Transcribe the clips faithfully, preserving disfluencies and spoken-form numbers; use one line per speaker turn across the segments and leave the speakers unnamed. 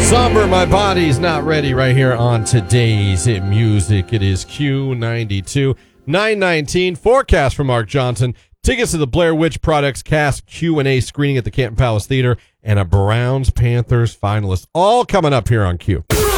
Somber, my body's not ready right here on today's Hit Music. It is Q ninety-two, nine nineteen. Forecast from Mark Johnson. Tickets to the Blair Witch Products cast Q and A screening at the Canton Palace Theater and a Browns-Panthers finalist. All coming up here on Q.
We the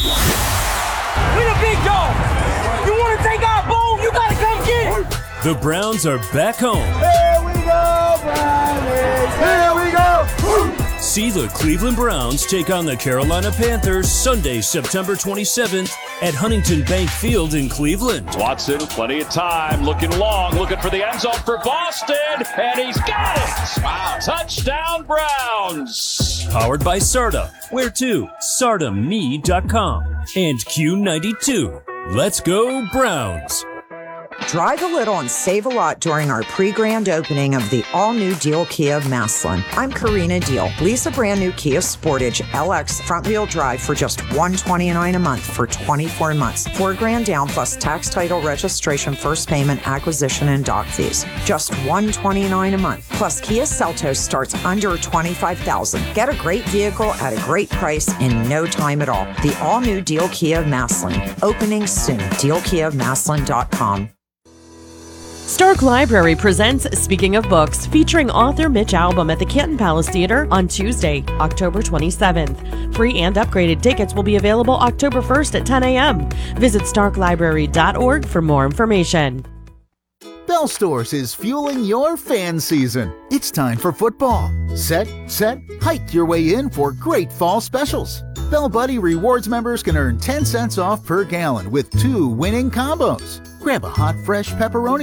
big dog. You want to take our bowl? You got to come get it.
The Browns are back home.
Here we go, Brownies. Here we go.
See the Cleveland Browns take on the Carolina Panthers Sunday, September twenty-seventh at Huntington Bank Field in Cleveland.
Watson, plenty of time, looking long, looking for the end zone for Boston, and he's got it! Wow. Touchdown, Browns!
Powered by Sarda. Where to? sarda me dot com. And Q ninety-two. Let's go, Browns!
Drive a little and save a lot during our pre-grand opening of the all-new Deal Kia of Massillon. I'm Karina Deal. Lease a brand new Kia Sportage L X front-wheel drive for just one hundred twenty-nine dollars a month for twenty-four months. Four grand down plus tax, title, registration, first payment, acquisition, and dock fees. Just one hundred twenty-nine dollars a month. Plus, Kia Seltos starts under twenty-five thousand dollars. Get a great vehicle at a great price in no time at all. The all-new Deal Kia of Massillon. Opening soon. deal kia of massillon dot com.
Stark Library presents Speaking of Books, featuring author Mitch Albom at the Canton Palace Theater on Tuesday, October twenty-seventh. Free and upgraded tickets will be available October first at ten a.m. Visit stark library dot org for more information.
Bell Stores is fueling your fan season. It's time for football. Set, set, hike your way in for great fall specials. Bell Buddy Rewards members can earn ten cents off per gallon with two winning combos. Grab a hot, fresh pepperoni